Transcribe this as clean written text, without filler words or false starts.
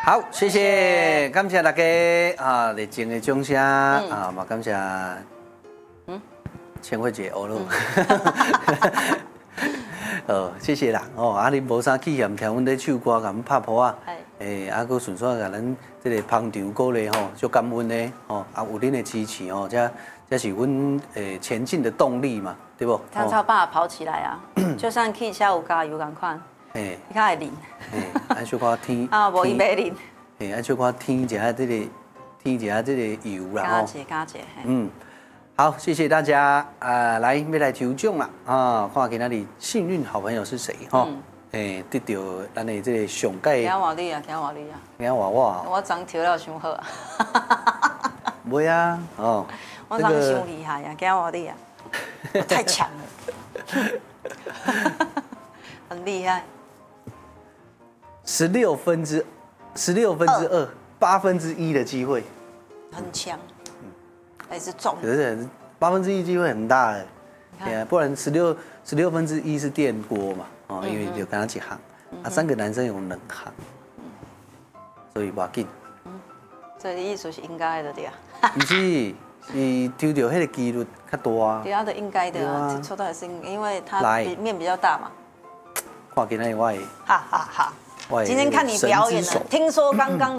好，谢谢，感谢大家啊，热情的掌声啊，嘛感谢千惠姐欧乐。谢谢啦，啊，你无啥气嫌，听阮咧唱歌，甲阮拍谱啊，啊，佮顺续甲咱这个捧场鼓励吼，足感恩的啊，有恁的支持哦，这是阮前进的动力嘛，对不？ 他超爸跑起来啊，就像去下有加油共款，你看会淋， 啊，小可天啊，无伊袂淋， 啊，小可添一下这个油啦， 加一， 好，谢谢大家来要来抽奖啦啊！看今仔日幸运好朋友是谁哈？得到咱的这个上届。 惊我你啊，惊我你啊！ 惊我。 我昨抽了伤好啊。 袂啊，哦。 我昨伤厉害啊，惊我你啊！太强了。很厉害。 16分之2，8分之1的机会。 很强。还是中， 可是1/8机会很大哎，对啊，不然16分之1是电锅嘛，哦，因为有跟他一行，啊，3个男生有2行，所以不要紧。 所以意思是应该的对啊。 不是，是抽到迄个几率较大啊。 对啊，的应该的啊，抽到也是因为它面比较大嘛。 看今天我的， 哈哈哈。 我的今天看你表演了，听说刚刚。